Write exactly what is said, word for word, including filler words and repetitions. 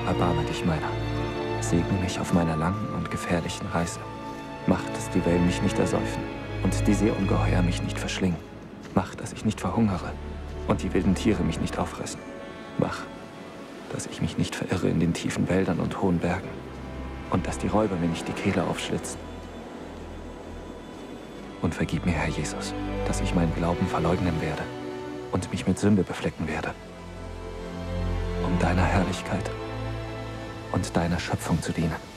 erbarme dich meiner. Segne mich auf meiner langen und gefährlichen Reise. Mach, dass die Wellen mich nicht ersäufen und die Seeungeheuer mich nicht verschlingen. Mach, dass ich nicht verhungere und die wilden Tiere mich nicht auffressen. Mach, dass ich mich nicht verirre in den tiefen Wäldern und hohen Bergen und dass die Räuber mir nicht die Kehle aufschlitzen. Und vergib mir, Herr Jesus, dass ich meinen Glauben verleugnen werde und mich mit Sünde beflecken werde, um deiner Herrlichkeit und deiner Schöpfung zu dienen.